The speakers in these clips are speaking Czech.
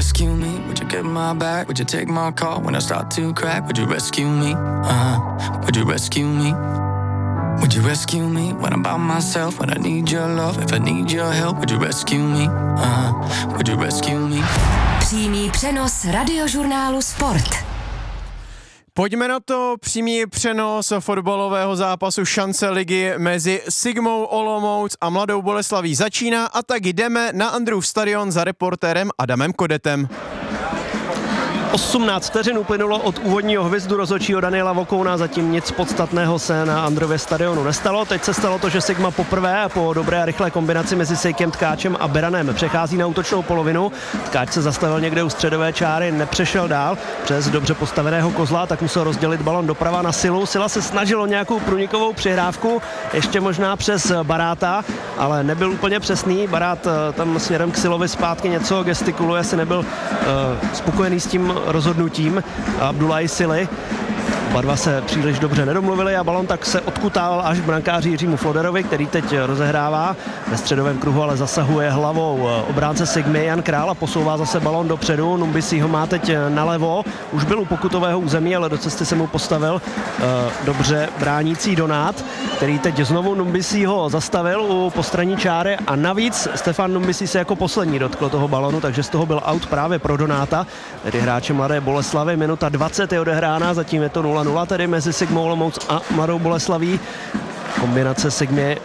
rescue me? Would you get my back? Would you take my call when I start to crack? Would you rescue me? Would you rescue me? Would you rescue me when I'm by myself? When I need your love, if I need your help? Would you rescue me? Would you rescue me? Přímý přenos Radiožurnálu Sport. Pojďme na to, přímý přenos fotbalového zápasu šance ligy mezi Sigmou Olomouc a Mladou Boleslaví začíná a tak jdeme na Andrův stadion za reportérem Adamem Kodetem. 18 vteřin uplynulo od úvodního hvizdu rozhodčího Daniela Vokouna, zatím nic podstatného se na Andrově stadionu nestalo. Teď se stalo to, že Sigma poprvé po dobré a rychlé kombinaci mezi Sejkem Tkáčem a Beranem přechází na útočnou polovinu. Tkáč se zastavil někde u středové čáry, nepřešel dál přes dobře postaveného Kozla, tak musel rozdělit balon doprava na Silu. Sila se snažilo nějakou průnikovou přihrávku, ještě možná přes Baráta, ale nebyl úplně přesný. Barát tam směrem k Silovi zpátky něco gestikuluje, asi nebyl spokojený s tím rozhodnutím Abdullahi Sily. Oba dva se příliš dobře nedomluvili a balon tak se odkutával až k brankáři Jiřímu Floderovi, který teď rozehrává ve středovém kruhu, ale zasahuje hlavou obránce Sigmy Jan Král a posouvá zase balon dopředu. Numbisi ho má teď nalevo, už byl u pokutového území, ale do cesty se mu postavil dobře bránící Donát, který teď znovu Numbisi ho zastavil u postranní čáry a navíc Stefan Numbisi se jako poslední dotkl toho balonu, takže z toho byl out právě pro Donáta, tedy hráče Mladé Boleslavy. Minuta 20 je odehrána, zatím je to 0-0 tedy mezi Sigmou Olomouc a Mladou Boleslaví. Kombinace Sigmy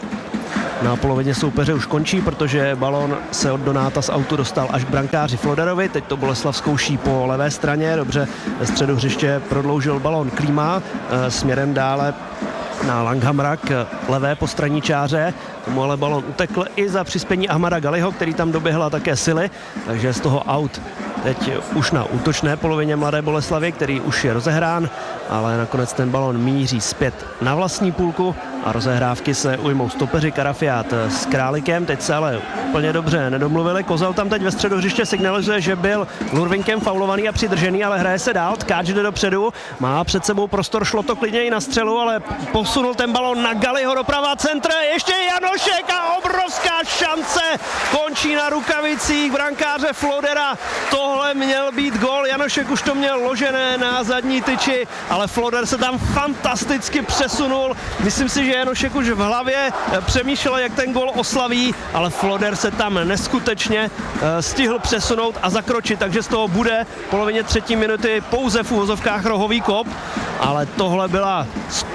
na polovině soupeře už končí, protože balon se od Donáta z autu dostal až k brankáři Floderovi. Teď to Boleslav zkouší po levé straně, dobře ve středu hřiště prodloužil balon Klíma směrem dále na Langhamra k levé postranní čáře. Tomu ale balon utekl i za přispění Ahmada Galiho, který tam doběhla také Sily, takže z toho out teď už na útočné polovině Mladé Boleslavy, který už je rozehrán, ale nakonec ten balon míří zpět na vlastní půlku a rozehrávky se ujmou stopeři Karafiát s Králikem. Teď se ale úplně dobře nedomluvili. Kozel tam teď ve středu hřiště signalizuje, že byl Lurvinkem faulovaný a přidržený, ale hraje se dál. Tkáč jde dopředu, má před sebou prostor, šlo to klidně i na střelu, ale posunul ten balon na Galiho doprava, centr, ještě Janošek a obrovská šance končí na rukavicích brankáře Flodera. Tohle měl být gól, Janošek už to měl ložené na zadní tyči, ale Floder se tam fantasticky přesunul. Myslím si, že Janošek už v hlavě přemýšlel, jak ten gól oslaví, ale Floder se tam neskutečně stihl přesunout a zakročit, takže z toho bude v polovině třetí minuty pouze v uvozovkách rohový kop, ale tohle byla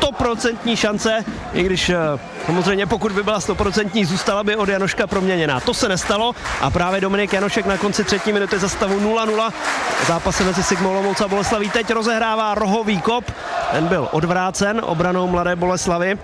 100% šance, i když samozřejmě pokud by byla 100%, zůstala by od Janoška proměněná. To se nestalo a právě Dominik Janošek na konci třetí minuty za stavu 0-0 zápase mezi Sigmou Olomouc a Boleslaví teď rozehrává rohový kop, ten byl odvrácen obranou Mladé Boleslavy,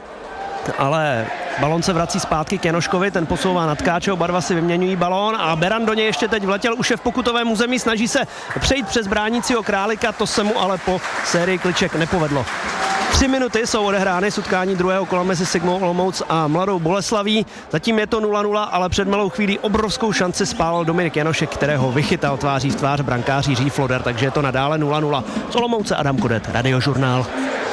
ale balon se vrací zpátky k Janoškovi, ten posouvá na Tkáče, oba dva si vyměňují balón a Beran do něj ještě teď vletěl, už je v pokutovém území, snaží se přejít přes bránícího Králika, to se mu ale po sérii kliček nepovedlo. 3 minuty jsou odehrány z utkání druhého kola mezi Sigmou Olomouc a Mladou Boleslaví. Zatím je to 0-0, ale před malou chvílí obrovskou šanci spálil Dominik Janošek, kterého vychytal tváří v tvář brankář Jiří Floder, takže je to nadále 0-0. Z Olomouce Adam Kodet, Radiožurnál.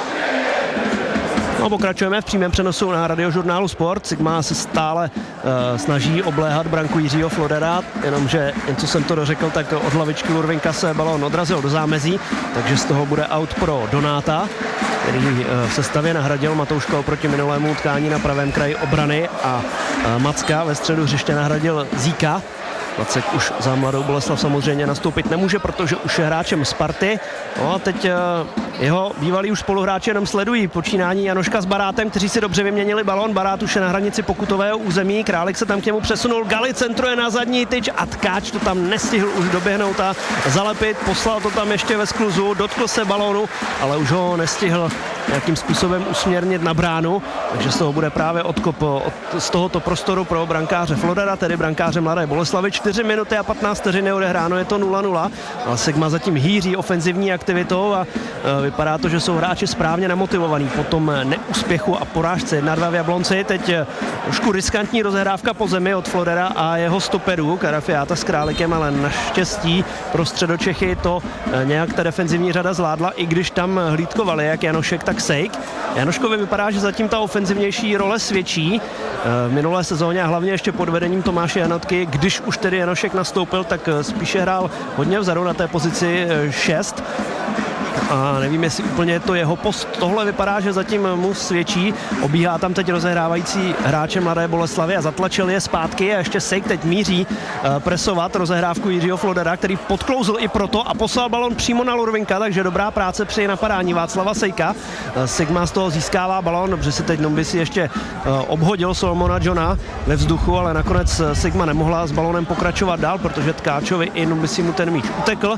No, pokračujeme v přímém přenosu na Radiožurnálu Sport. Sigma se stále snaží obléhat branku Jiřího Flodera, jenomže jen co jsem to dořekl, tak od hlavičky Lurvinka se balón odrazil do zámezí, takže z toho bude out pro Donáta, který v sestavě nahradil Matouška oproti minulému utkání na pravém kraji obrany a Macka ve středu hřiště nahradil Zíka. Macek už za Mladou Boleslav samozřejmě nastoupit nemůže, protože už je hráčem Sparty. No a teď jeho bývalí už spoluhráči jenom sledují počínání Janoška s Barátem, kteří si dobře vyměnili balón. Barát už je na hranici pokutového území, Králik se tam k němu přesunul, Gali centruje na zadní tyč a Tkáč to tam nestihl už doběhnout a zalepit, poslal to tam ještě ve skluzu, dotkl se balónu, ale už ho nestihl nějakým způsobem usměrnit na bránu, takže z toho bude právě odkop z tohoto prostoru pro brankáře Flodera, tedy brankáře Mladé Boleslavy. 4 minuty a 15 vteřin je odehráno, je to 0-0, ale Sigma zatím hýří ofenzivní aktivitou a vypadá to, že jsou hráči správně namotivovaní po tom neúspěchu a porážce 1-2 v Jablonci. Teď trošku riskantní rozehrávka po zemi od Florera a jeho stoperů, Karafiáta s Králikem, ale naštěstí pro Středočechy to nějak ta defenzivní řada zvládla, i když tam hlídkovali jak Janošek, tak Sejk. Janoškovi vypadá, že zatím ta ofenzivnější role svědčí. V minulé sezóně a hlavně ještě pod vedením Tomáše Janotky, když už tedy Janošek nastoupil, tak spíše hrál hodně vzadu na té pozici 6. A nevím, jestli úplně je to jeho post. Tohle vypadá, že zatím mu svědčí. Obíhá tam teď rozehrávající hráče Mladé Boleslavi a zatlačil je zpátky a ještě Sejk teď míří presovat rozehrávku Jiřího Flodera, který podklouzl i proto a poslal balon přímo na Lurvinka, takže dobrá práce při napadání Václava Sejka. Sigma z toho získává balon, dobře si teď Numbisi ještě obhodil Solomona Johna ve vzduchu, ale nakonec Sigma nemohla s balonem pokračovat dál, protože Tkáčovi i Numbisi mu ten míč utekl.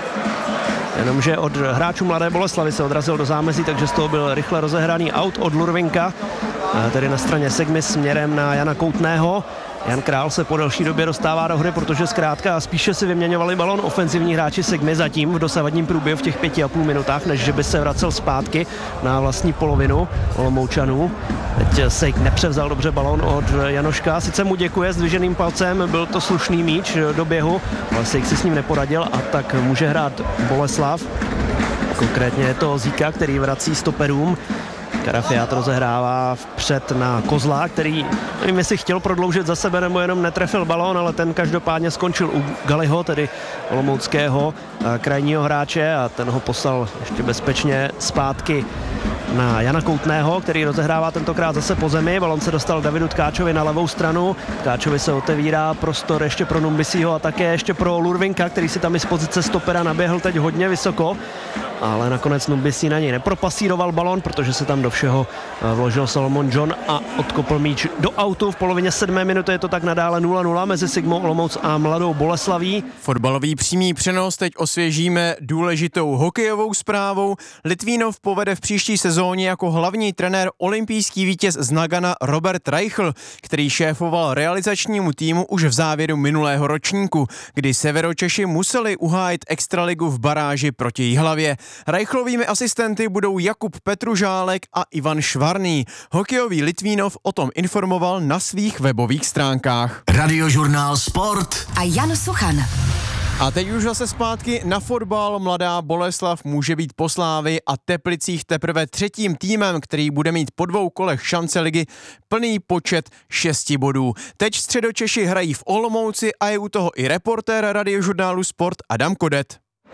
Jenomže od hráčů Mladé Boleslavy se odrazil do zámezí, takže z toho byl rychle rozehraný aut od Lurvinka, tedy na straně Sigmy směrem na Jana Koutného. Jan Král se po delší době dostává do hry, protože zkrátka spíše si vyměňovali balon ofenzivní hráči Sigmy zatím v dosavadním průběhu v těch 5,5 minutách, než že by se vracel zpátky na vlastní polovinu Olomoučanů. Teď Sejk nepřevzal dobře balon od Janoška, sice mu děkuje zdviženým palcem, byl to slušný míč do běhu, ale Sejk si s ním neporadil a tak může hrát Boleslav. Konkrétně je to Zíka, který vrací stoperům. Karafiát rozehrává vpřed na Kozla, který, nevím, jestli chtěl prodloužit za sebe nebo jenom netrefil balón, ale ten každopádně skončil u Galiho, tedy olomouckého krajního hráče, a ten ho poslal ještě bezpečně zpátky na Jana Koutného, který rozehrává tentokrát zase po zemi. Balon se dostal Davidu Tkáčovi na levou stranu. Tkáčovi se otevírá prostor ještě pro Numbisiho a také ještě pro Lurvinka, který si tam i z pozice stopera naběhl teď hodně vysoko. Ale nakonec Numbisi na něj nepropasíroval balon, protože se tam do všeho vložil Solomon John a odkopl míč do autu. V polovině 7. minuty je to tak nadále 0-0 mezi Sigmou Olomouc a Mladou Boleslaví. Fotbalový přímý přenos teď osvěžíme důležitou hokejovou zprávou. Litvínov povede v příští sezóně jako hlavní trenér olympijský vítěz z Nagana Robert Reichl, který šéfoval realizačnímu týmu už v závěru minulého ročníku, kdy Severočeši museli uhájit extraligu v baráži proti Jihlavě. Reichlovými asistenty budou Jakub Petružálek a Ivan Švarný. Hokejový Litvínov o tom informoval na svých webových stránkách. Radiožurnál Sport a Jan Suchan. A teď už zase zpátky na fotbal. Mladá Boleslav může být po Slávii a Teplicích teprve třetím týmem, který bude mít po 2 kolech šance ligy plný počet 6 bodů. Teď Středočeši hrají v Olomouci a je u toho i reportér Radiožurnálu Sport Adam Kodet.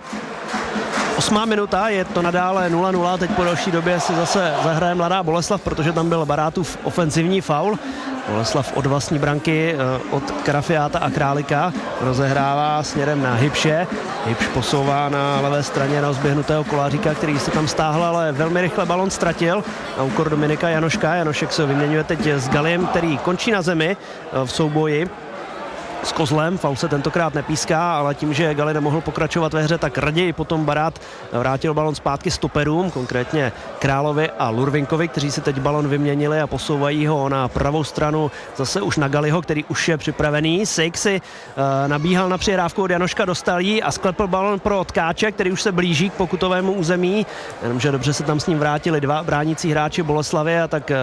8. minuta, je to nadále 0-0, teď po další době si zase zahraje Mladá Boleslav, protože tam byl Barátův ofenzivní faul. Boleslav od vlastní branky od Karafiáta a Králika rozehrává směrem na Hybše. Hybš posouvá na levé straně na rozběhnutého Koláříka, který se tam stáhl, ale velmi rychle balon ztratil na úkor Dominika Janoška. Janošek se vyměňuje teď s Galiem, který končí na zemi v souboji s Kozlem. Faul se tentokrát nepíská, ale tím, že Gali nemohl pokračovat ve hře, tak raději potom Barát vrátil balon zpátky stoperům, konkrétně Královi a Lurvinkovi, kteří si teď balon vyměnili a posouvají ho na pravou stranu zase už na Galiho, který už je připravený. Sejk si nabíhal na přihrávku od Janoška, dostal jí a sklepl balon pro Tkáče, který už se blíží k pokutovému území, jenomže dobře se tam s ním vrátili 2 bránící hráči Boleslavy a tak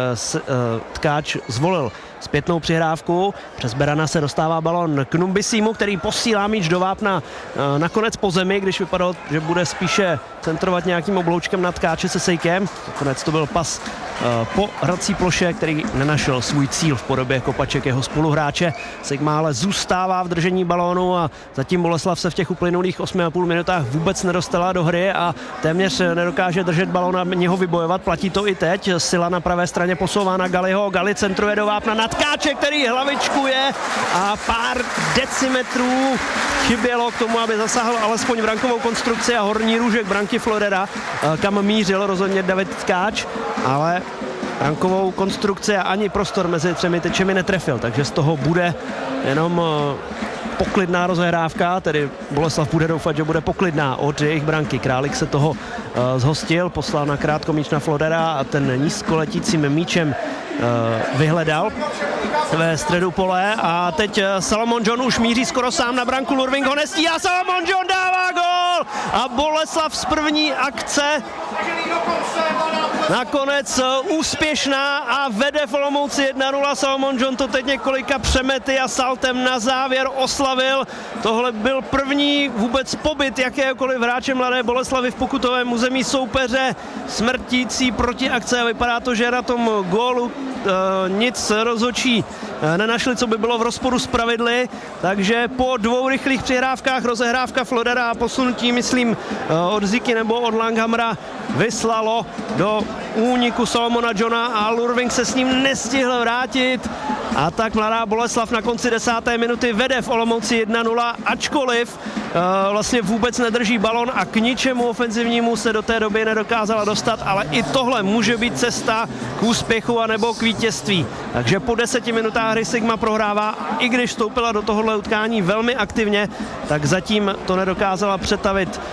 Tkáč zvolil zpětnou přihrávku. Přes Berana se dostává balon k Numbisimu, který posílá míč do vápna nakonec po zemi, když vypadalo, že bude spíše centrovat nějakým obloučkem na Tkáče se Sejkem. Nakonec to byl pas po hrací ploše, který nenašel svůj cíl v podobě kopaček jeho spoluhráče. Sigma ale zůstává v držení balónu a zatím Boleslav se v těch uplynulých 8,5 minutách vůbec nedostala do hry a téměř nedokáže držet balón a něho vybojovat. Platí to i teď. Sila na pravé straně posouvá na Galiho. Gali centruje do vápna na Tkáče, který hlavičkuje a pár decimetrů chybělo k tomu, aby zasáhl alespoň brankovou konstrukci a horní růžek branky Florera, kam mířil rozhodně David Tkáč, ale brankovou konstrukci a ani prostor mezi 3 tečemi netrefil, takže z toho bude jenom poklidná rozehrávka, tedy Boleslav bude doufat, že bude poklidná od jejich branky. Králik se toho zhostil, poslal na krátko míč na Flodera a ten nízkoletícím míčem vyhledal ve středu pole a teď Salomon John už míří skoro sám na branku, Lurving ho nestíhá, Salomon John dává gól! gól a Boleslav z první akce nakonec úspěšná a vede v Olomouci 1-0. Salomon John to teď několika přemety a saltem na závěr oslavil. Tohle byl první vůbec pobyt jakéhokoliv hráče Mladé Boleslavi v pokutovém území soupeře. Smrtící protiakce. Vypadá to, že na tom gólu nic rozhodčí nenašli, co by bylo v rozporu s pravidly, takže po 2 rychlých přihrávkách rozehrávka Flodera a posunutí, myslím, od Ziky nebo od Langhamra vyslalo do úniku Salomona Johna a Lurving se s ním nestihl vrátit. A tak Mladá Boleslav na konci 10. minuty vede v Olomouci 1-0, ačkoliv vlastně vůbec nedrží balon a k ničemu ofenzivnímu se do té doby nedokázala dostat, ale i tohle může být cesta k úspěchu anebo k vítězství. Takže po 10 minutách hry Sigma prohrává, i když vstoupila do tohohle utkání velmi aktivně, tak zatím to nedokázala přetavit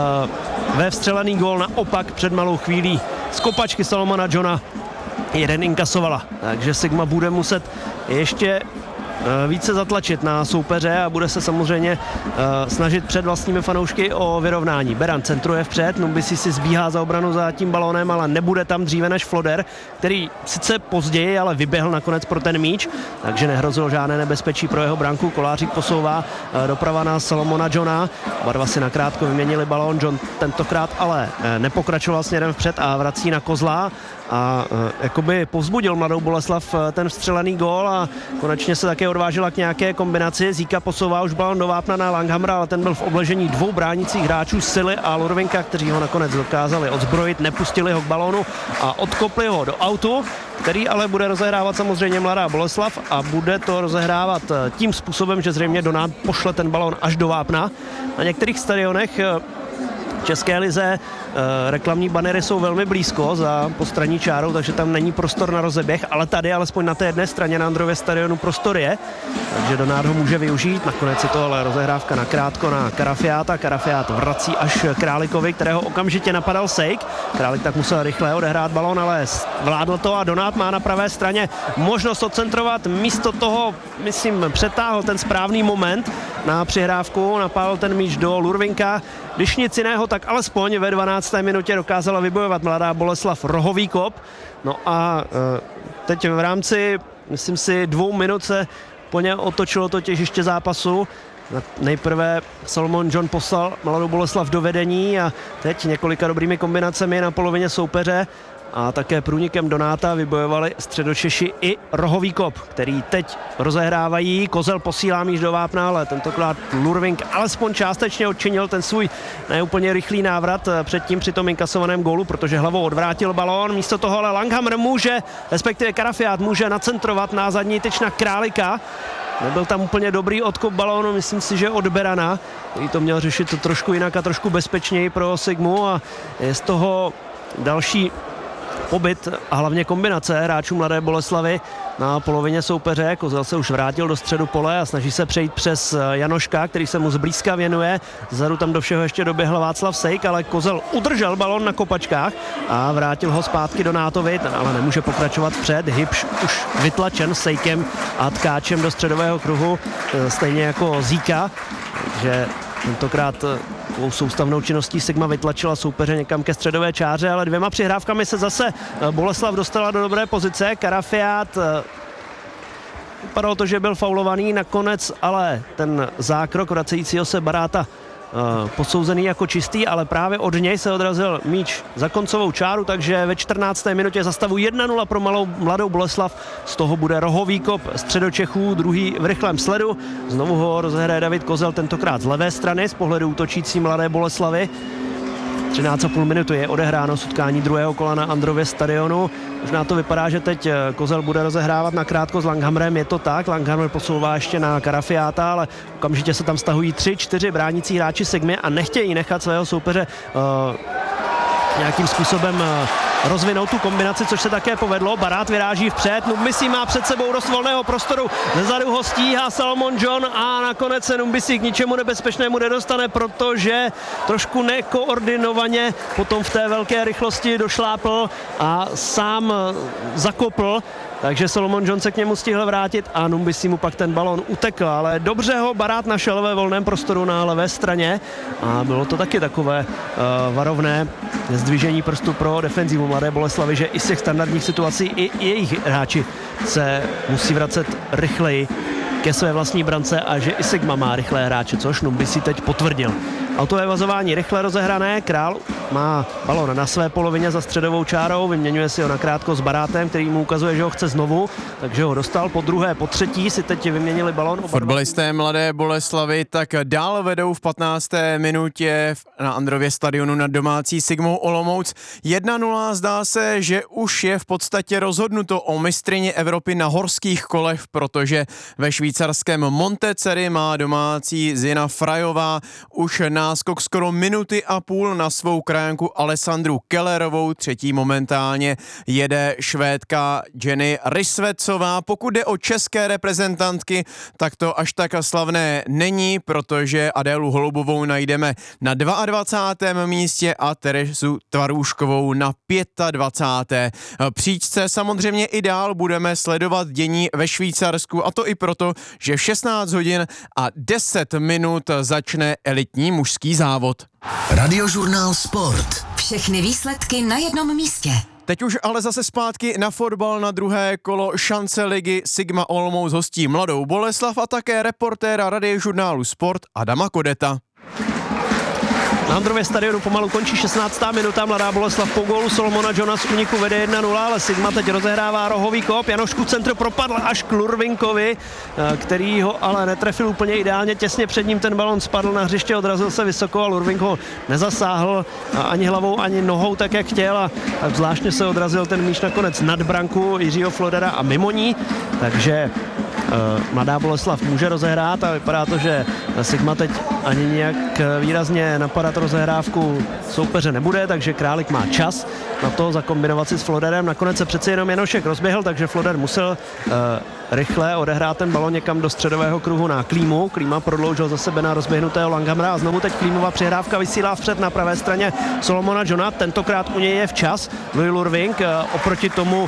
ve vstřelený gól, naopak před malou chvílí z kopačky Salomona Johna jeden inkasovala. Takže Sigma bude muset ještě více zatlačit na soupeře a bude se samozřejmě snažit před vlastními fanoušky o vyrovnání. Beran centruje vpřed, Numbisi si zbíhá za obranu za tím balónem, ale nebude tam dříve než Floder, který sice později, ale vyběhl nakonec pro ten míč, takže nehrozilo žádné nebezpečí pro jeho branku. Kolářík posouvá doprava na Salomona Johna. Barva si nakrátko vyměnili balón, John tentokrát ale nepokračoval směrem vpřed a vrací na Kozla a jakoby povzbudil Mladou Boleslav ten vstřelený gól a konečně se také odvážila k nějaké kombinaci. Zíka posouvá už balon do vápna na Langhamra, ale ten byl v obležení 2 bránících hráčů Sily a Lurvinka, kteří ho nakonec dokázali odzbrojit, nepustili ho k balónu a odkopli ho do autu, který ale bude rozehrávat samozřejmě Mladá Boleslav a bude to rozehrávat tím způsobem, že zřejmě Donát pošle ten balón až do vápna. Na některých stadionech v České lize reklamní banery jsou velmi blízko za postranní čárou, takže tam není prostor na rozeběh, ale tady alespoň na té jedné straně na Andrově stadionu prostor je, takže Donát ho může využít. Nakonec je to ale rozehrávka nakrátko na Karafiáta. Karafiát vrací až Králikovi, kterého okamžitě napadal Sejk. Králik tak musel rychle odehrát balón, ale vládl to a Donát má na pravé straně možnost odcentrovat. Místo toho, myslím, přetáhl ten správný moment na přihrávku, napálil ten míč do Lurvinka. Když nic jiného, tak alespoň ve 12. minutě dokázala vybojovat Mladá Boleslav rohový kop. No a teď v rámci, myslím si, 2 minut se plně otočilo to těžiště zápasu. Nejprve Salomon John poslal Mladou Boleslav do vedení a teď několika dobrými kombinacemi na polovině soupeře a také průnikem Donáta vybojovali Středočeši i rohový kop, který teď rozehrávají. Kozel posílá míč do vápna, ale tentokrát Lurving alespoň částečně odčinil ten svůj neúplně rychlý návrat předtím při tom inkasovaném gólu, protože hlavou odvrátil balón. Místo toho ale Langhammer může, respektive Karafiát může nacentrovat na zadní tyč na Králika. Nebyl tam úplně dobrý odkop balónu, myslím si, že od Berana, který to měl řešit to trošku jinak a trošku bezpečněji pro Sigmu a je z toho další pobyt a hlavně kombinace hráčů Mladé Boleslavy na polovině soupeře. Kozel se už vrátil do středu pole a snaží se přejít přes Janoška, který se mu zblízka věnuje. Zadu tam do všeho ještě doběhl Václav Sejk, ale Kozel udržel balon na kopačkách a vrátil ho zpátky do Nátovi, ten ale nemůže pokračovat vpřed. Hybš už vytlačen Sejkem a Tkáčem do středového kruhu, stejně jako Zíka, takže tentokrát soustavnou činností Sigma vytlačila soupeře někam ke středové čáře, ale 2 přihrávkami se zase Boleslav dostala do dobré pozice. Karafiát, vypadalo to, že byl faulovaný nakonec, ale ten zákrok vracejícího se Baráta posouzený jako čistý, ale právě od něj se odrazil míč za koncovou čáru, takže ve 14. minutě za stavu 1-0 pro Mladou Boleslav. Z toho bude rohový kop Středočechů, druhý v rychlém sledu. Znovu ho rozehraje David Kozel, tentokrát z levé strany z pohledu útočící Mladé Boleslavy. 13,5 minuty je odehráno z utkání druhého kola na Andrově stadionu. Možná to vypadá, že teď Kozel bude rozehrávat nakrátko s Langhamrem, je to tak. Langhammer posouvá ještě na Karafiáta, ale okamžitě se tam stahují 3-4 bránící hráči Sigmy a nechtějí nechat svého soupeře nějakým způsobem rozvinout tu kombinaci, což se také povedlo. Barát vyráží vpřed, Numbisi má před sebou dost volného prostoru, zezadu ho stíhá Salomon John a nakonec se Numbisi k ničemu nebezpečnému nedostane, protože trošku nekoordinovaně potom v té velké rychlosti došlápl a sám zakopl. Takže Salomon John se k němu stihl vrátit a Numbisi mu pak ten balón utekl, ale dobře ho Barát našel ve volném prostoru na levé straně a bylo to taky takové varovné zdvižení prstu pro defenzivu Mladé Boleslavi, že i z těch standardních situací i jejich hráči se musí vracet rychleji ke své vlastní brance a že i Sigma má rychlé hráče, což Numbisi teď potvrdil. Autové vazování rychle rozehrané, Král má balón na své polovině za středovou čárou, vyměňuje si ho nakrátko s Barátem, který mu ukazuje, že ho chce znovu, takže ho dostal po druhé, po třetí, si teď vyměnili balón. Fotbalisté Mladé Boleslavy tak dál vedou v 15. minutě na Andrově stadionu nad domácí Sigmou Olomouc 1-0. Zdá se, že už je v podstatě rozhodnuto o mistryni Evropy na horských kolech, protože ve švýcarském Monteceri má domácí Zina Frajová už náskok skoro minuty a půl na svou krajanku Alessandru Kellerovou. Třetí momentálně jede Švédka Jenny Rysvecová. Pokud jde o české reprezentantky, tak to až tak slavné není, protože Adélu Holubovou najdeme na 22. místě a Terezu Tvarůškovou na 25. příčce. Samozřejmě i dál budeme sledovat dění ve Švýcarsku, a to i proto, že v 16 hodin a 10 minut začne elitní mužský závod. Radiožurnál Sport. Všechny výsledky na jednom místě. Teď už ale zase zpátky na fotbal, na druhé kolo šance ligy. Sigma Olomouc hostí Mladou Boleslav a také reportéra Radiožurnálu Sport Adama Kodeta. Na Andrově stadionu pomalu končí 16. minuta, Mladá Boleslav po gólu Salomona Johna z úniku vede 1-0, ale Sigma teď rozehrává rohový kop, Janošku centr propadl až k Lurvinkovi, který ho ale netrefil úplně ideálně, těsně před ním ten balon spadl na hřiště, odrazil se vysoko a Lurvink ho nezasáhl ani hlavou, ani nohou tak, jak chtěl, a tak zvláštně se odrazil ten míč nakonec nad branku Jiřího Flodera a mimo ní, takže Mladá Boleslav může rozehrát a vypadá to, že Sigma teď ani nějak výrazně napadat rozehrávku soupeře nebude, takže Králik má čas na to zakombinovat si s Floderem. Nakonec se přeci jenom Janošek rozběhl, takže Floder musel rychle odehrát ten balon někam do středového kruhu na Klímu. Klíma prodloužil za sebe na rozběhnutého Langhamra a znovu teď Klímova přihrávka vysílá vpřed na pravé straně Salomona Johna. Tentokrát u něj je včas Louis Lurvink oproti tomu,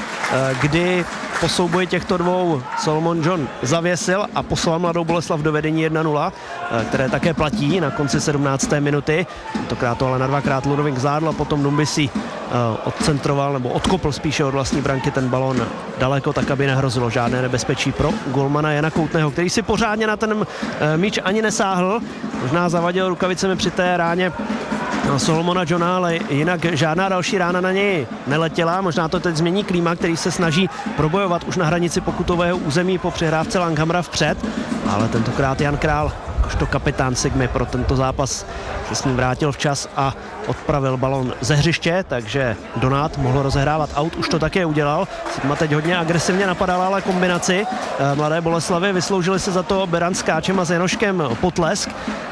kdy po souboji těchto dvou Salomon John zavěsil a poslal Mladou Boleslav do vedení 1-0, které také platí na konci 17. minuty. Tentokrát to ale na dvakrát Lurvink zvládl a potom Numbisi odcentroval nebo odkopl spíše od vlastní branky ten balon daleko, tak aby nehrozilo žádné nebezpečí pro golmana Jana Koutného, který si pořádně na ten míč ani nesáhl. Možná zavadil rukavicemi při té ráně Salomona Johna, ale jinak žádná další rána na něj neletěla. Možná to teď změní Klíma, který se snaží probojovat už na hranici pokutového území po přihrávce Langhamra vpřed, ale tentokrát Jan Král, jakožto kapitán Sigmy pro tento zápas, se s ním vrátil včas a odpravil balon ze hřiště, takže Donát mohl rozehrávat aut, už to také udělal. Sigma teď hodně agresivně napadala, ale kombinaci Mladé Boleslavy vysloužili se za to Beran s Káčem a s Janoškem potlesk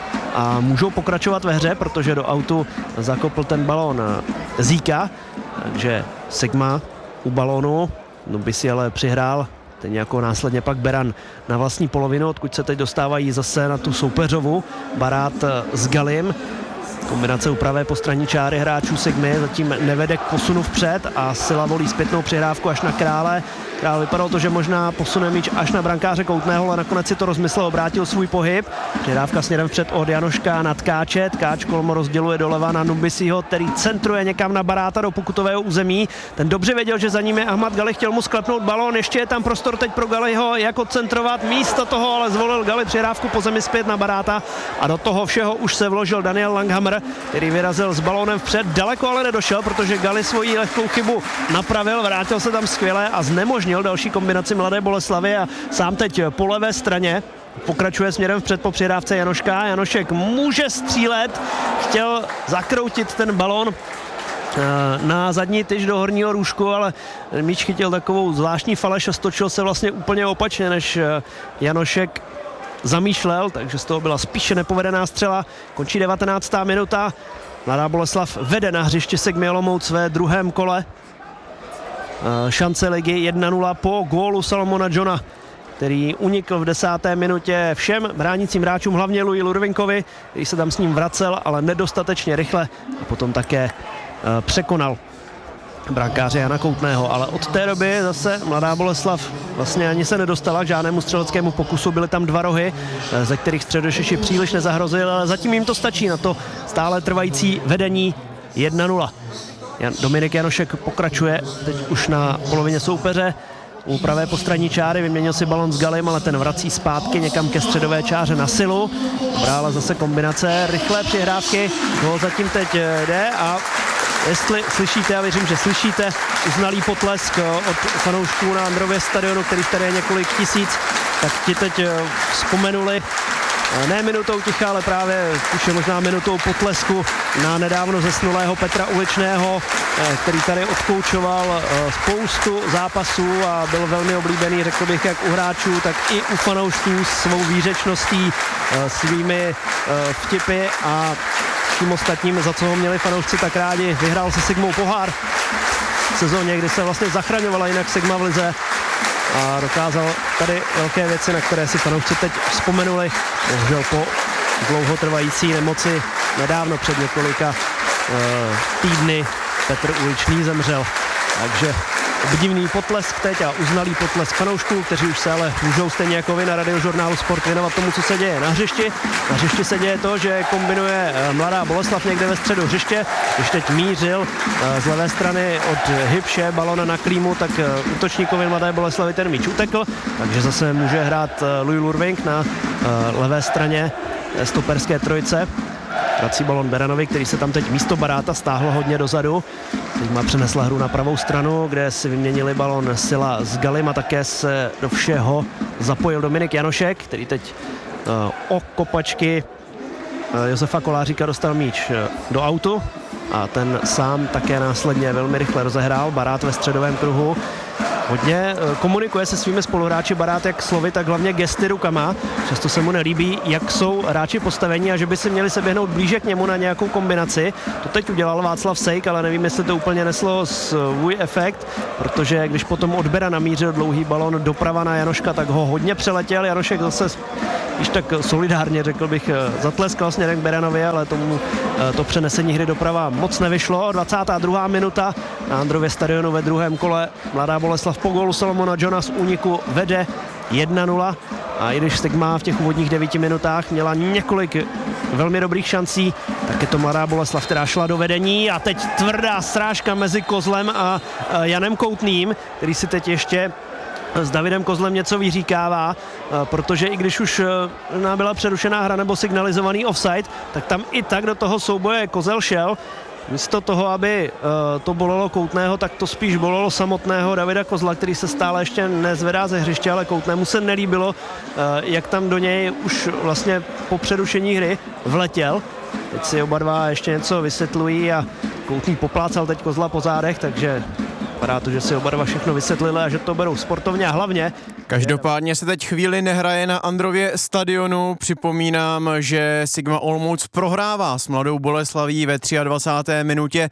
a můžou pokračovat ve hře, protože do autu zakopl ten balón Zíka, takže Sigma u balónu, by si ale přihrál ten jako následně pak Beran na vlastní polovinu, odkud se teď dostávají zase na tu soupeřovu. Barát s Galim. Kombinace u pravé postranní čáry hráčů Sigmy zatím nevede k posunu vpřed a Sila volí zpětnou přihrávku až na Krále. Král vypadalo to, že možná posune míč až na brankáře Koutného, ale nakonec si to rozmyslel, obrátil svůj pohyb. Přihrávka směrem vpřed od Janoška na Tkáče. Tkáč kolmo rozděluje doleva na Numbisiho, který centruje někam na Baráta do pokutového území. Ten dobře věděl, že za ním je Ahmad Gali, chtěl mu sklepnout balón, ještě je tam prostor teď pro Galiho, jak odcentrovat, místo toho ale zvolil Gali přihrávku po zemi zpět na Baráta a do toho všeho už se vložil Daniel Langhammer, který vyrazil s balónem vpřed, daleko ale nedošel, protože Gali svoji lehkou chybu napravil, vrátil se tam skvěle a znemožnil další kombinaci Mladé Boleslavy a sám teď po levé straně pokračuje směrem vpřed po přihrávce Janoška. Janošek může střílet, chtěl zakroutit ten balón na zadní tyč do horního růžku, ale míč chytil takovou zvláštní faleš a stočil se vlastně úplně opačně, než Janošek zamýšlel, takže z toho byla spíše nepovedená střela. Končí 19. minuta. Mladá Boleslav vede na hřiště Sigmy Olomouc ve druhém kole šance ligy 1-0 po gólu Salomona Johna, který unikl v 10. minutě všem bránícím hráčům, hlavně Louis Lurvinkovi, který se tam s ním vracel, ale nedostatečně rychle a potom také překonal brankáře Jana Koutného, ale od té doby zase Mladá Boleslav vlastně ani se nedostala k žádnému střeleckému pokusu, byly tam 2 rohy, ze kterých Středošeši příliš nezahrozil, ale zatím jim to stačí na to stále trvající vedení 1-0. Dominik Janošek pokračuje teď už na polovině soupeře, u pravé postranní čáry, vyměnil si balon s Galim, ale ten vrací zpátky někam ke středové čáře na silu. Brála zase kombinace, rychlé přihrávky, gól zatím teď jde a jestli slyšíte, a věřím, že slyšíte, uznalý potlesk od fanoušků na Andrově stadionu, který tady je několik tisíc, tak ti teď vzpomenuli ne minutou ticha, ale právě spíše možná minutou potlesku na nedávno zesnulého Petra Uličného, který tady odkoučoval spoustu zápasů a byl velmi oblíbený, řekl bych, jak u hráčů, tak i u fanoušků svou výřečností, svými vtipy a tím ostatním, za co ho měli fanoušci tak rádi. Vyhrál se Sigmou pohár v sezóně, kdy se vlastně zachraňovala jinak Sigma v lize a dokázal tady velké věci, na které si fanoušci teď vzpomenuli. Bohužel po dlouhotrvající nemoci nedávno před několika týdny Petr Uličný zemřel. Takže obdivný potlesk teď a uznalý potlesk fanoušků, kteří už se ale můžou stejně jako vy na Radiožurnálu Sport věnovat tomu, co se děje na hřišti. Na hřišti se děje to, že kombinuje Mladá Boleslav někde ve středu hřiště. Když teď mířil z levé strany od Hybše balona na Klímu, tak útočníkovi Mladé Boleslavy ten míč utekl, takže zase může hrát Louis Lurvink na levé straně stoperské trojice. Vrací balon Beranovi, který se tam teď místo Baráta stáhl hodně dozadu. Sigma přenesla hru na pravou stranu, kde si vyměnili balon Sila s Galim a také se do všeho zapojil Dominik Janošek, který teď o kopačky Josefa Koláříka dostal míč do autu a ten sám také následně velmi rychle rozehrál. Barát ve středovém kruhu hodně komunikuje se svými spoluhráči Barát jak slovy, tak hlavně gesty rukama. Často se mu nelíbí, jak jsou hráči postavení a že by si měli se běhnout blíže k němu na nějakou kombinaci. To teď udělal Václav Sejk, ale nevím, jestli to úplně neslo svůj efekt, protože když potom od Bera namířil dlouhý balon doprava na Janoška, tak ho hodně přeletěl. Janošek zase již tak solidárně, řekl bych, zatleskal směrem k Beranovi, ale tomu to přenesení hry doprava moc nevyšlo. 22. minuta na Andrově stadionu ve druhém kole. Mladá Boleslav po gólu Salomona Johna z úniku vede 1-0 a i když Sigma v těch úvodních 9 minutách měla několik velmi dobrých šancí, tak je to Mladá Boleslav, která šla do vedení a teď tvrdá srážka mezi Kozlem a Janem Koutným, který si teď ještě s Davidem Kozlem něco vyříkává, protože i když už byla přerušená hra nebo signalizovaný offside, tak tam i tak do toho souboje Kozel šel. Místo toho, aby to bolelo Koutného, tak to spíš bolelo samotného Davida Kozla, který se stále ještě nezvedá ze hřiště, ale Koutnému se nelíbilo, jak tam do něj už vlastně po přerušení hry vletěl. Teď si oba dva ještě něco vysvětlují a Koutný poplácal teď Kozla po zádech, takže vypadá to, že si oba dva všechno vysvětlili a že to berou sportovně a hlavně. Každopádně se teď chvíli nehraje na Andrově stadionu. Připomínám, že Sigma Olomouc prohrává s Mladou Boleslaví ve 23. minutě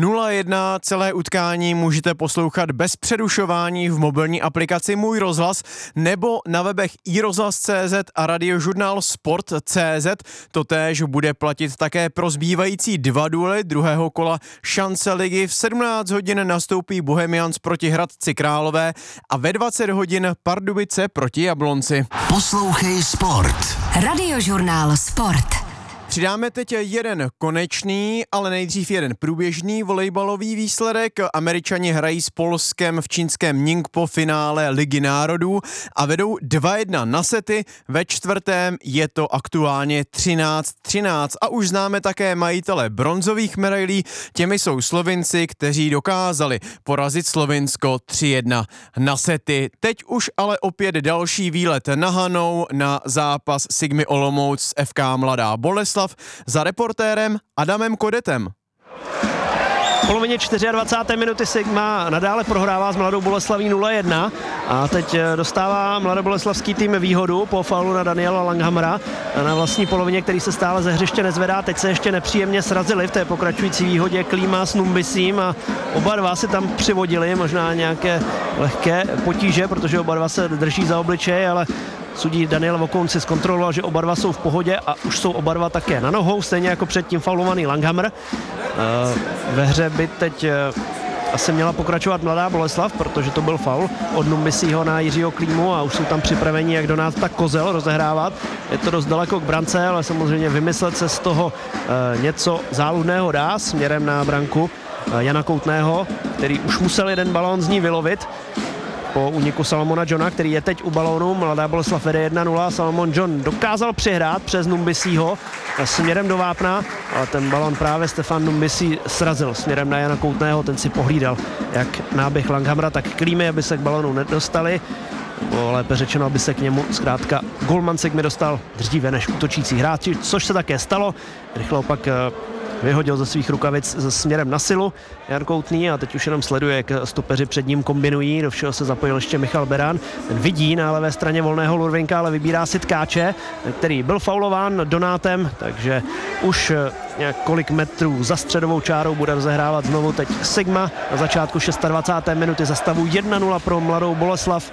0-1. Celé utkání můžete poslouchat bez přerušování v mobilní aplikaci Můj rozhlas nebo na webech iRozhlas.cz a Radiožurnál Sport.cz. Totéž bude platit také pro zbývající 2 duely druhého kola šance ligy. V 17 hodin nastoupí Bohemians proti Hradci Králové a ve 20 hodin Pardubice proti Jablonci. Poslouchej Sport. Radiožurnál Sport. Přidáme teď jeden konečný, ale nejdřív jeden průběžný volejbalový výsledek. Američani hrají s Polskem v čínském Ningpo finále Ligy národů a vedou 2-1 na sety. Ve čtvrtém je to aktuálně 13-13 a už známe také majitele bronzových medailí. Těmi jsou Slovinci, kteří dokázali porazit Slovinsko 3-1 na sety. Teď už ale opět další výlet na Hanou na zápas Sigmy Olomouc s FK Mladá Boleslav za reportérem Adamem Kodetem. polovině 24. minuty Sigma nadále prohrává s Mladou Boleslaví 0-1 a teď dostává mladoboleslavský tým výhodu po faulu na Daniela Langhamera na vlastní polovině, který se stále ze hřiště nezvedá. Teď se ještě nepříjemně srazili v té pokračující výhodě Klíma s Numbisím a oba dva si tam přivodili možná nějaké lehké potíže, protože oba dva se drží za obličej, ale sudí Daniel Vokoun si zkontroloval, že oba dva jsou v pohodě a už jsou oba dva také na nohou, stejně jako předtím faulovaný Langhammer. Ve hře by teď asi měla pokračovat Mladá Boleslav, protože to byl faul od Numbisího na Jiřího Klímu a už jsou tam připraveni jak Donát, tak Kozel rozehrávat. Je to dost daleko k brance, ale samozřejmě vymyslet se z toho něco záludného dá směrem na branku Jana Koutného, který už musel jeden balón z ní vylovit po úniku Salomona Johna, který je teď u balónu. Mladá Boleslav vede 1-0. Salomon John dokázal přihrát přes Numbisího směrem do vápna, ale ten balón právě Stefan Numbisí srazil směrem na Jana Koutného. Ten si pohlídal jak náběh Langhamera, tak Klímy, aby se k balónu nedostali. Lépe řečeno, aby se k němu zkrátka golman Sigmy dostal dříve než útočící hráči, což se také stalo. Rychle opak vyhodil ze svých rukavic směrem na silu Jan Koutný a teď už jenom sleduje, jak stopeři před ním kombinují. Do všeho se zapojil ještě Michal Beran. Ten vidí na levé straně volného Lurvinka, ale vybírá si Tkáče, který byl faulován Donátem, takže už několik metrů za středovou čárou bude rozehrávat znovu teď Sigma. Na začátku 26. minuty za stavu 1-0 pro Mladou Boleslav.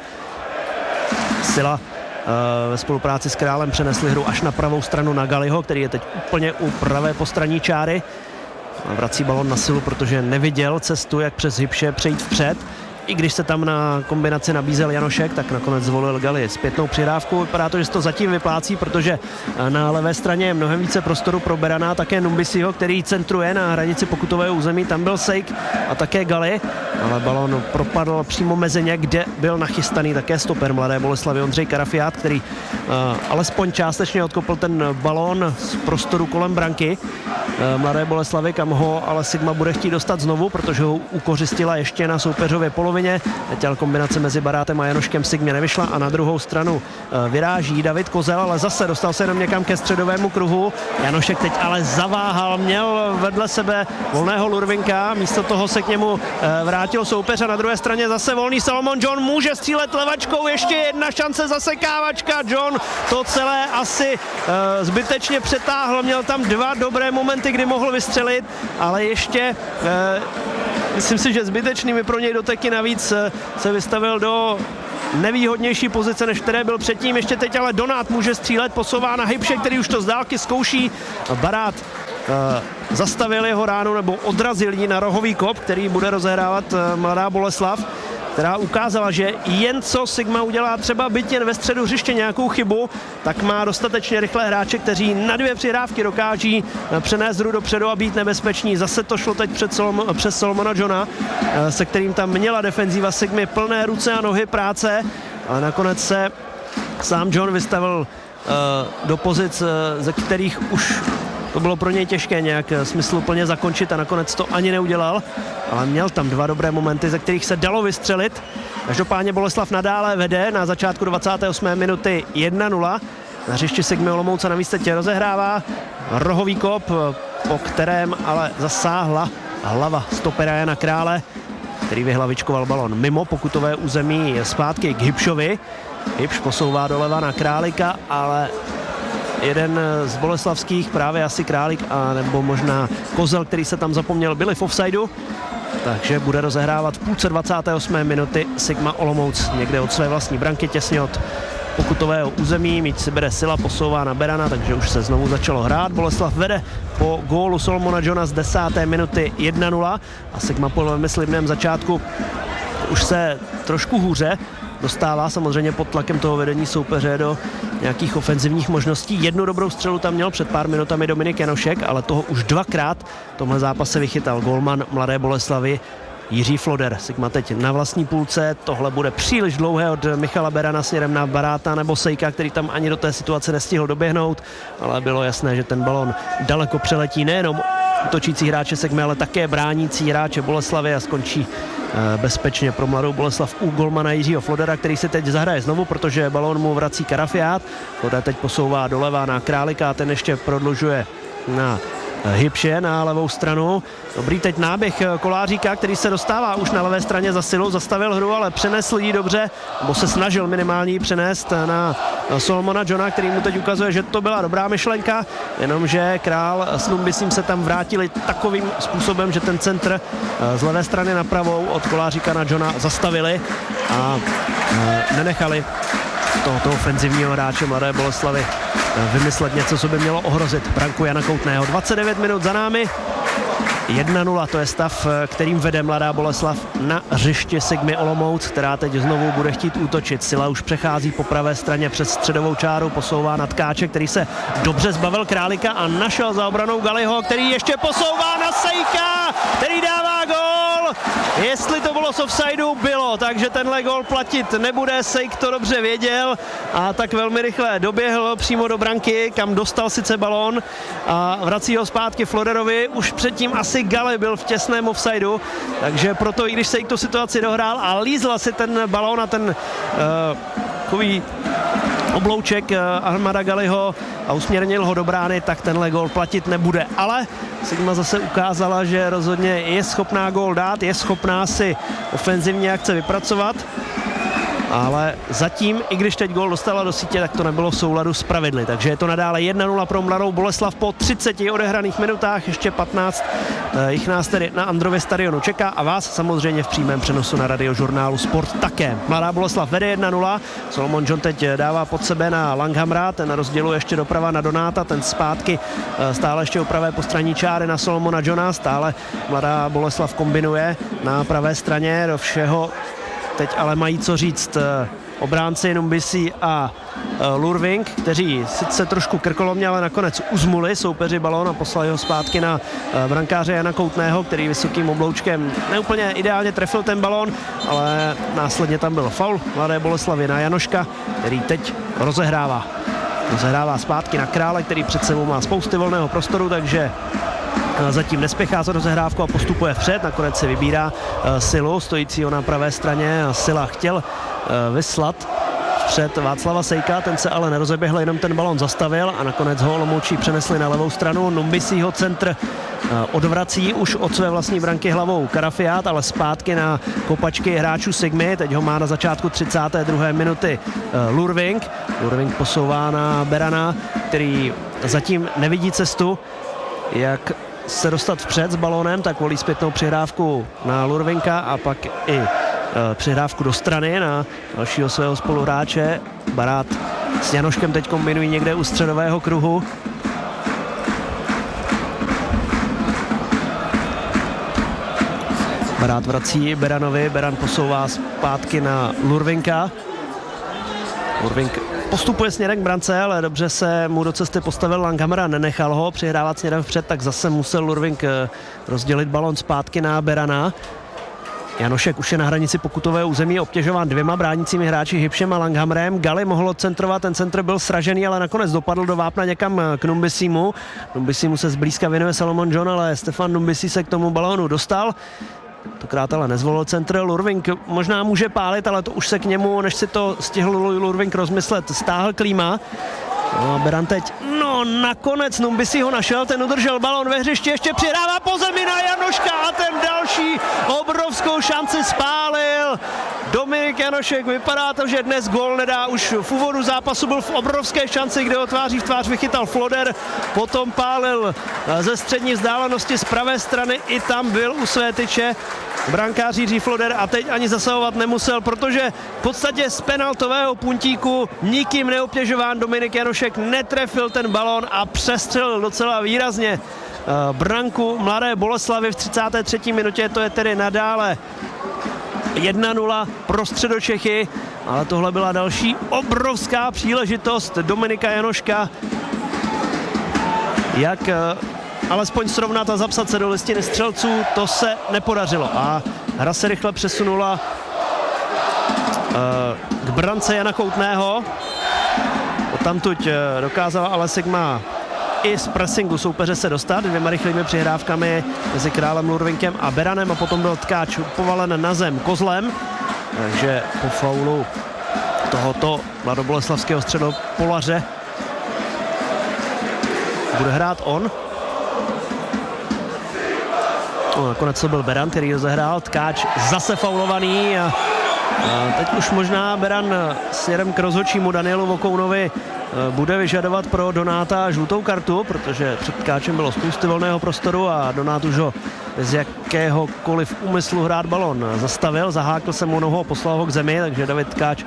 Sila ve spolupráci s Králem přenesli hru až na pravou stranu na Galiho, který je teď úplně u pravé postranní čáry. A vrací balon na silu, protože neviděl cestu, jak přes Hybše přejít vpřed. I když se tam na kombinaci nabízel Janošek, tak nakonec zvolil Gali zpětnou přihrávku. Vypadá to, že se to zatím vyplácí, protože na levé straně je mnohem více prostoru pro Berana, také Numbisiho, který centruje na hranici pokutového území. Tam byl Sejk a také Gali, ale balon propadl přímo mezi ně, kde byl nachystaný také stoper Mladé Boleslavy Ondřej Karafiát, který alespoň částečně odkopl ten balón z prostoru kolem branky Mladé Boleslavy, kam ho ale Sigma bude chtít dostat znovu, protože ho ukořistila ještě na soupeřově polovině. Teď kombinace mezi Barátem a Janoškem Sigmě nevyšla a na druhou stranu vyráží David Kozel, ale zase dostal se jenom někam ke středovému kruhu. Janošek teď ale zaváhal, měl vedle sebe volného Lurvinka, místo toho se k němu vrátil soupeř a na druhé straně zase volný Salomon John může střílet levačkou, ještě jedna šance, zasekávačka. John to celé asi zbytečně přetáhl, měl tam dva dobré momenty, kdy mohl vystřelit, ale ještě myslím si, že zbytečnými pro něj doteky, navíc se vystavil do nevýhodnější pozice, než které byl předtím. Ještě teď ale Donát může střílet, posouvá na Hybše, který už to z dálky zkouší. Barát zastavil jeho ránu nebo odrazil ji na rohový kop, který bude rozehrávat Mladá Boleslav, která ukázala, že jen co Sigma udělá třeba byť jen ve středu hřiště nějakou chybu, tak má dostatečně rychlé hráče, kteří na dvě přihrávky dokáží přenést hru dopředu a být nebezpeční. Zase to šlo teď přes Salomona Johna, se kterým tam měla defenzíva Sigmy plné ruce a nohy práce, ale nakonec se sám John vystavil do pozic, ze kterých už to bylo pro něj těžké nějak smysluplně zakončit a nakonec to ani neudělal, ale měl tam dva dobré momenty, ze kterých se dalo vystřelit. Každopádně Boleslav nadále vede na začátku 28. minuty 1-0. Na hřišti Sigmy Olomouc navíc teď rozehrává rohový kop, po kterém ale zasáhla hlava stopera Jana Krále, který vyhlavičkoval balon mimo pokutové území zpátky k Hybšovi. Hybš posouvá doleva na Králika, ale jeden z boleslavských, právě asi Králik a nebo možná Kozel, který se tam zapomněl, byli v offsideu, takže bude rozehrávat v půlce 28. minuty Sigma Olomouc někde od své vlastní branky, těsně od pokutového území. Míč si bere Sila, posouvá na Berana, takže už se znovu začalo hrát. Boleslav vede po gólu Salomona Johna z 10. minuty 1-0 a Sigma po velmi slibném začátku už se trošku hůře dostává samozřejmě pod tlakem toho vedení soupeře do nějakých ofenzivních možností. Jednu dobrou střelu tam měl před pár minutami Dominik Janošek, ale toho už dvakrát v tomhle zápase vychytal golman Mladé Boleslavy Jiří Floder. Sigma teď na vlastní půlce, tohle bude příliš dlouhé od Michala Berana směrem na Baráta nebo Sejka, který tam ani do té situace nestihl doběhnout, ale bylo jasné, že ten balon daleko přeletí nejenom útočící hráče Sigmy, ale také bránící hráče Boleslavy a skončí bezpečně pro Mladou Boleslav u golmana Jiřího Flodera, který si teď zahraje znovu, protože balón mu vrací Karafiát. Floder teď posouvá doleva na Králika a ten ještě prodlužuje na Hybše na levou stranu. Dobrý teď náběh Koláříka, který se dostává už na levé straně za Silu, zastavil hru, ale přenesl ji dobře, nebo se snažil minimálně ji přenést na Solomona Johna, který mu teď ukazuje, že to byla dobrá myšlenka, jenomže Král s Numbisím se tam vrátili takovým způsobem, že ten centr z levé strany na pravou od Koláříka na Johna zastavili a nenechali tohoto ofenzivního hráče Mladé Boleslavi vymyslet něco, co by mělo ohrozit branku Jana Koutného. 29 minut za námi, 1-0, to je stav, kterým vede Mladá Boleslav na hřišti Sigmy Olomouc, která teď znovu bude chtít útočit. Sila už přechází po pravé straně přes středovou čáru, posouvá na Tkáče, který se dobře zbavil Králika a našel za obranou Galiho, který ještě posouvá na Sejka, který dává gól. Jestli to bylo z offsideu, bylo, takže tenhle gól platit nebude, Sejk to dobře věděl a tak velmi rychle doběhl přímo do branky, kam dostal sice balón a vrací ho zpátky Floderovi. Už předtím asi Gali byl v těsném offsideu, takže proto, i když Sejk tu situaci dohrál a lízla si ten balón a ten takový oblouček Ahmada Galiho a usměrnil ho do brány, tak tenhle gól platit nebude. Ale Sigma zase ukázala, že rozhodně je schopná gól dát, je schopná si ofenzivní akce vypracovat, ale zatím, i když teď gól dostala do sítě, tak to nebylo v souladu s pravidly. Takže je to nadále 1-0 pro Mladou Boleslav po 30 odehraných minutách, ještě 15 jich nás tedy na Andrově stadionu čeká a vás samozřejmě v přímém přenosu na Radiožurnálu Sport také. Mladá Boleslav vede 1-0, Solomon John teď dává pod sebe na Langhamra, ten rozděluje ještě doprava na Donáta, ten zpátky stále ještě u pravé postraní čáry na Solomona Johna, stále Mladá Boleslav kombinuje na pravé straně, do všeho teď ale mají co říct obránci Numbisi a Lurving, kteří sice trošku krkolomně, ale nakonec uzmuli soupeři balón a poslali ho zpátky na brankáře Jana Koutného, který vysokým obloučkem neúplně ideálně trefil ten balón, ale následně tam byl faul Mladé Boleslavy na Janoška, který teď rozehrává zpátky na Krále, který před sebou má spousty volného prostoru, takže zatím nespěchá za rozehrávku a postupuje vpřed, nakonec si vybírá Silu, stojícího na pravé straně a Sila chtěl vyslat vpřed Václava Sejka, ten se ale nerozeběhl, jenom ten balon zastavil a nakonec ho Olomoučí přenesli na levou stranu. Numbisího centr odvrací už od své vlastní branky hlavou Karafiát, ale zpátky na kopačky hráčů Sigmy, teď ho má na začátku 32. minuty Lurving. Lurving posouvá na Berana, který zatím nevidí cestu, jak se dostat vpřed s balónem, tak volí zpětnou přihrávku na Lurvinka a pak i přihrávku do strany na dalšího svého spoluhráče. Barát s Janoškem teď kombinují někde u středového kruhu. Barát vrací Beranovi, Beran posouvá zpátky na Lurvinka. Lurvink postupuje směrem k brance, ale dobře se mu do cesty postavil Langhammer, nenechal ho přihrávat směrem vpřed, tak zase musel Lurvink rozdělit balon zpátky na Berana. Janošek už je na hranici pokutového území, obtěžován dvěma bránícími hráči Hybšem a Langhammerem. Gali mohl centrovat, ten centr byl sražený, ale nakonec dopadl do vápna někam k Numbisimu. Numbisimu se zblízka věnuje Solomon John, ale Stefan Numbisi se k tomu balónu dostal. Tokrát ale nezvolil centr, Lurving možná může pálit, ale to už se k němu, než si to stihl Lurving rozmyslet, stáhl klíma. No a Beran teď, nakonec Numbisi ho našel, ten udržel balon ve hřišti, ještě přihrává po zemi na Janoška a ten další obrovskou šanci spálil. Dominik Janošek, vypadá to, že dnes gól nedá, už v úvodu zápasu byl v obrovské šanci, kde ho tváří v tvář vychytal Floder, potom pálil ze střední vzdálenosti z pravé strany, i tam byl u své tyče brankář Jiří Floder a teď ani zasahovat nemusel, protože v podstatě z penaltového puntíku nikým neobtěžován Dominik Janošek netrefil ten balón a přestřelil docela výrazně branku Mladé Boleslavy v 33. minutě, to je tedy nadále 1-0 pro Středočechy, ale tohle byla další obrovská příležitost Dominika Janoška, jak alespoň srovnat a zapsat se do listiny střelců, to se nepodařilo a hra se rychle přesunula k brance Jana Koutného. Odtamtud dokázala ale Sigma i z pressingu soupeře se dostat dvěma rychlými přihrávkami mezi Králem, Lurvinkem a Beranem a potom byl Tkáč povalen na zem Kozlem, takže po faulu tohoto mladoboleslavského středopolaře bude hrát on. nakonec to byl Beran, který rozehrál. Tkáč zase faulovaný a teď už možná Beran směrem k rozhodčímu Danielu Vokounovi bude vyžadovat pro Donáta žlutou kartu, protože před Tkáčem bylo spousty volného prostoru a Donát už ho bez jakéhokoliv úmyslu hrát balon zastavil, zahákl se mu nohou a poslal ho k zemi, takže David Tkáč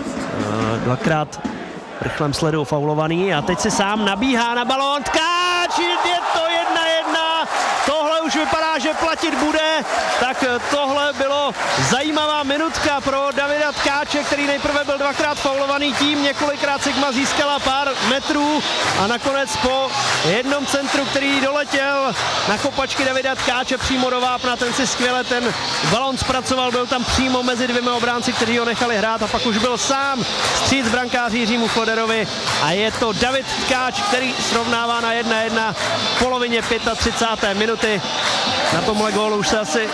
dvakrát v rychlém sledu faulovaný a teď si sám nabíhá na balón. Tkáč, je to 1-1, tohle už vypadá, že platit bude, tak tohle bylo zajímavá minutka pro Davida Tkáče, který nejprve byl dvakrát faulovaný, tím několikrát Sigma získala pár metrů a nakonec po jednom centru, který doletěl na kopačky Davida Tkáče přímo do vápna, ten si skvěle ten balon zpracoval, byl tam přímo mezi dvěma obránci, kteří ho nechali hrát a pak už byl sám stříc brankáři Jiřímu Floderovi a je to David Tkáč, který srovnává na 1-1 v polovině 35. minuty. Na tomhle gólu už se asi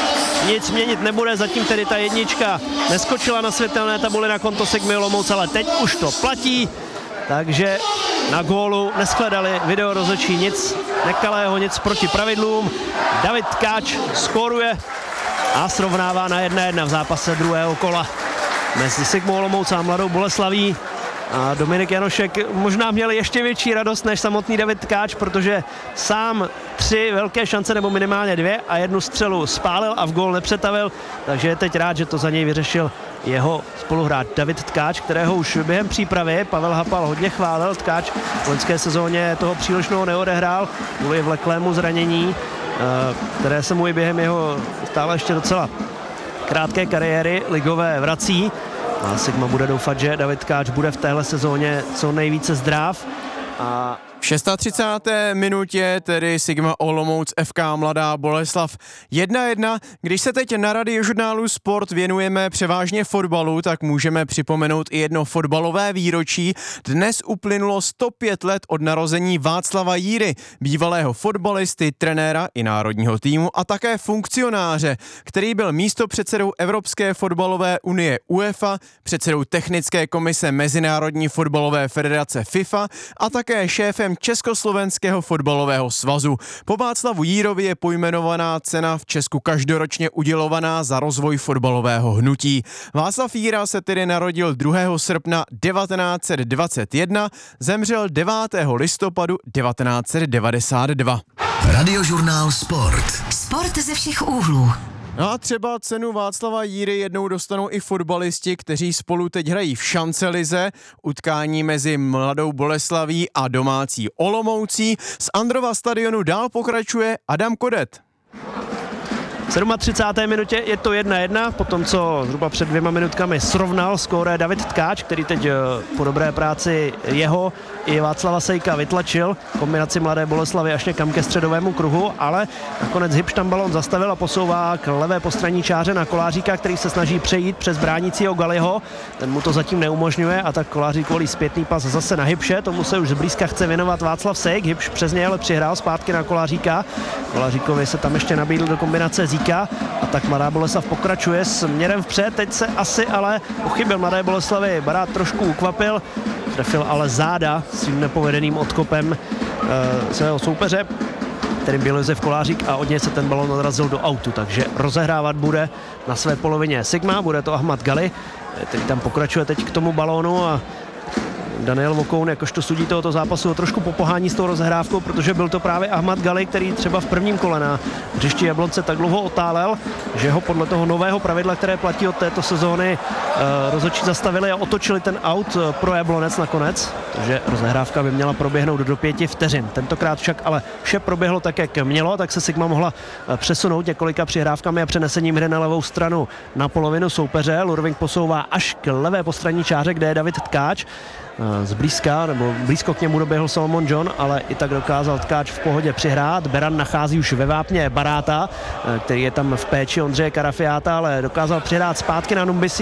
nic měnit nebude, zatím tedy ta jednička neskočila na světelné tabuli na konto Sigmy Olomouc, ale teď už to platí, takže na gólu neshledali video rozhodčí nic nekalého, nic proti pravidlům. David Tkáč skóruje a srovnává na 1-1 v zápase druhého kola mezi Sigmou Olomouc a Mladou Boleslaví. A Dominik Janošek možná měl ještě větší radost než samotný David Tkáč, protože sám 3 velké šance, nebo minimálně 2 a jednu střelu spálil a v gól nepřetavil, takže je teď rád, že to za něj vyřešil jeho spoluhráč David Tkáč, kterého už během přípravy Pavel Hapal hodně chválil. Tkáč v loňské sezóně toho příliš mnoho neodehrál kvůli vleklému zranění, které se mu i během jeho stále ještě docela krátké kariéry ligové vrací. A Sigma bude doufat, že David Tkáč bude v téhle sezóně co nejvíce zdrav. A v 36. minutě tedy Sigma Olomouc FK Mladá Boleslav 1-1. Když se teď na Radiožurnálu Sport věnujeme převážně fotbalu, tak můžeme připomenout i jedno fotbalové výročí. Dnes uplynulo 105 let od narození Václava Jíry, bývalého fotbalisty, trenéra i národního týmu a také funkcionáře, který byl místopředsedou Evropské fotbalové unie UEFA, předsedou technické komise Mezinárodní fotbalové federace FIFA a také šéfem Československého fotbalového svazu. Po Václavu Jírovi je pojmenovaná cena v Česku každoročně udělovaná za rozvoj fotbalového hnutí. Václav Jíra se tedy narodil 2. srpna 1921, zemřel 9. listopadu 1992. Radiožurnál Sport. Sport ze všech úhlů. No a třeba cenu Václava Jíry jednou dostanou i fotbalisti, kteří spolu teď hrají v Šancelize, utkání mezi Mladou Boleslaví a domácí Olomoucí. Z Androva stadionu dál pokračuje Adam Kodet. V 37. minutě je to 1-1, potom co zhruba před 2 minutkami srovnal skóre David Tkáč, který teď po dobré práci jeho i Václava Sejka vytlačil kombinaci Mladé Boleslavy až někam ke středovému kruhu, ale nakonec Hybš tam balon zastavil a posouvá k levé postranní čáře na Koláříka, který se snaží přejít přes bránícího Galiho. Ten mu to zatím neumožňuje a tak Kolářík volí zpětný pas zase na Hybše, tomu se už zblízka chce věnovat Václav Sejk. Hybš přes něj ale přihrál zpátky na Koláříka. Koláříkovi se tam ještě nabídl do kombinace Zíka a tak Mladá Boleslav pokračuje směrem vpřed, teď se asi ale pochybil Mladé Boleslavy, Barát trošku ukvapil, trefil ale záda svým nepovedeným odkopem svého soupeře, kterým byl Josef Kolářík a od něj se ten balon odrazil do autu, takže rozehrávat bude na své polovině Sigma, bude to Ahmad Gali, který tam pokračuje teď k tomu balónu a Daniel Vokoun, jakožto sudí tohoto zápasu, trošku popohání s tou rozehrávkou, protože byl to právě Ahmad Gali, který třeba v prvním kole na hřišti Jablonce tak dlouho otálel, že ho podle toho nového pravidla, které platí od této sezóny, rozhodčí zastavili a otočili ten aut pro Jablonec nakonec, takže rozehrávka by měla proběhnout do 5 vteřin. Tentokrát však ale vše proběhlo tak, jak mělo, tak se Sigma mohla přesunout několika přihrávkami a přenesením hry na levou stranu na polovinu soupeře. Lurving posouvá až k levé postranní čáře, kde je David Tkáč. Zblízka, nebo blízko k němu doběhl Solomon John, ale i tak dokázal Tkáč v pohodě přihrát. Beran nachází už ve vápně Baráta, který je tam v péči Ondřeje Karafiáta, ale dokázal přihrát zpátky na Numbisího.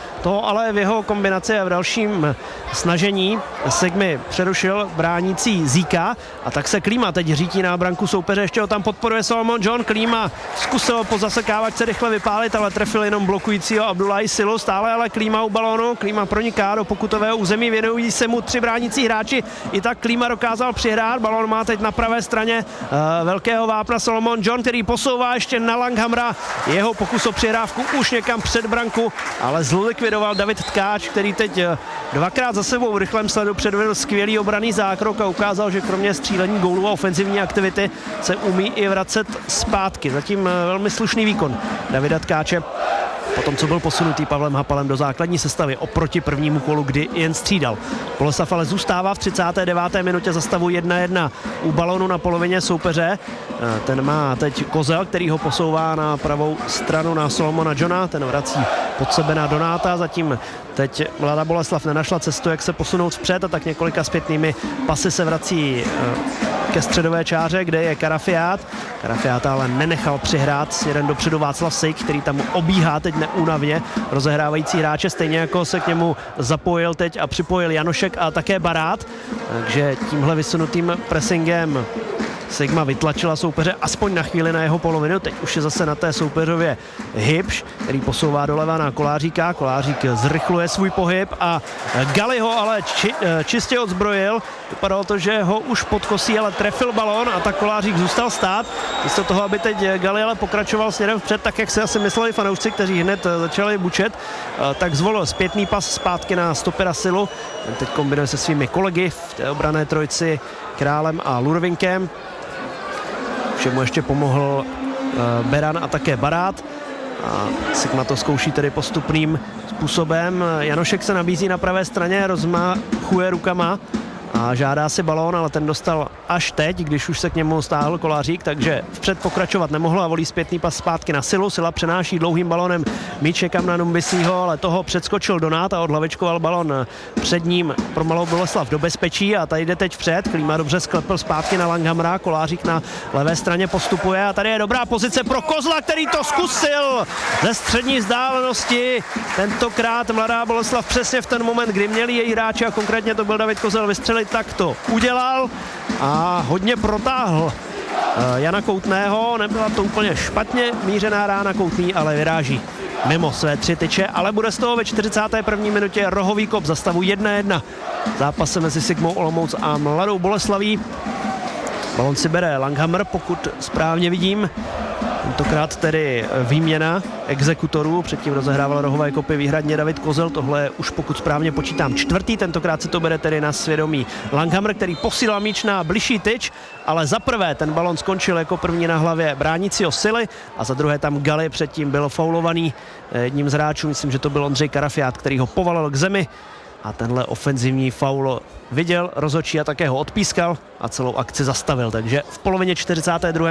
toho ale v jeho kombinaci a v dalším snažení Sigmy přerušil bránící Zíka a tak se Klíma teď řítí na branku soupeře, ještě ho tam podporuje Solomon John. Klíma zkusil po zasekávačce rychle vypálit, ale trefil jenom blokujícího Abdullahi Silu, stále ale Klíma u balónu, Klíma proniká do pokutového území, věnují se mu 3 bránící hráči, i tak Klíma dokázal přihrát, balón má teď na pravé straně velkého vápna Solomon John, který posouvá ještě na Langhamra, jeho pokus o přihrávku už někam před branku, ale zlikvidoval David Tkáč, který teď 2krát za sebou v rychlém sledu předvedl skvělý obranný zákrok a ukázal, že kromě střílení gólů a ofenzivní aktivity se umí i vracet zpátky. Zatím velmi slušný výkon Davida Tkáče, potom co byl posunutý Pavlem Hapalem do základní sestavy oproti prvnímu kolu, kdy jen střídal. Boleslav ale zůstává v 39. minutě za stavu 1-1 u balónu na polovině soupeře. Ten má teď Kozel, který ho posouvá na pravou stranu na Solomona Johna, ten vrací pod sebe na Donáta, zatím teď Mladá Boleslav nenašla cestu, jak se posunout vpřed a tak několika zpětnými pasy se vrací ke středové čáře, kde je Karafiát. Karafiát ale nenechal přihrát směrem dopředu Václav Sejk, který tam obíhá teď neúnavně rozehrávající hráče, stejně jako se k němu zapojil teď a připojil Janošek a také Barát. Takže tímhle vysunutým pressingem Sigma vytlačila soupeře aspoň na chvíli na jeho polovinu. Teď už je zase na té soupeřově Hybš, který posouvá doleva na Koláříka. Kolářík zrychluje svůj pohyb a Gali ho ale čistě odzbrojil. Vypadalo to, že ho už podkosí, ale trefil balón a tak Kolářík zůstal stát. Místo toho, aby teď Gali ale pokračoval směrem vpřed, tak jak si asi mysleli fanoušci, kteří hned začali bučet, tak zvolil zpětný pas zpátky na stopera Silu. Ten teď kombinuje se svými kolegy v té obranné trojici Králem a Lurvinkem. Všemu ještě pomohl Beran a také Barát. A Sigma to zkouší tedy postupným způsobem. Janošek se nabízí na pravé straně, rozmachuje rukama a žádá si balón, ale ten dostal až teď, když už se k němu stáhl Kolářík, takže vpřed pokračovat nemohl a volí zpětný pas zpátky na Silu. Sila přenáší dlouhým balónem míč někam na Numbisího, ale toho předskočil Donát a odhlavičkoval balón před ním pro Malou Boleslav do bezpečí a tady jde teď vpřed. Klíma dobře sklepil zpátky na Langhamra, Kolářík na levé straně postupuje a tady je dobrá pozice pro Kozla, který to zkusil ze střední vzdálenosti. Tentokrát Mladá Boleslav přesně v ten moment, kdy měli její hráči a konkrétně to byl David Kozel vystřelit, tak to udělal a hodně protáhl Jana Koutného. Nebyla to úplně špatně mířená rána Koutný, ale vyráží mimo své 3 tyče, ale bude z toho ve 41. minutě rohový kop za stavu 1-1. Zápase mezi Sigmou Olomouc a Mladou Boleslaví. Balon si bere Langhammer, pokud správně vidím. Tentokrát tedy výměna exekutorů, předtím rozehrával rohové kopy výhradně David Kozel, tohle je už pokud správně počítám 4. Tentokrát se to bere tedy na svědomí Langhammer, který posílal míč na bližší tyč, ale za prvé ten balon skončil jako první na hlavě bránícího Sily a za druhé tam Gali předtím byl faulovaný jedním z hráčů, myslím, že to byl Ondřej Karafiát, který ho povalil k zemi a tenhle ofenzivní faul viděl rozhodčí a také ho odpískal a celou akci zastavil, takže v polovině 42.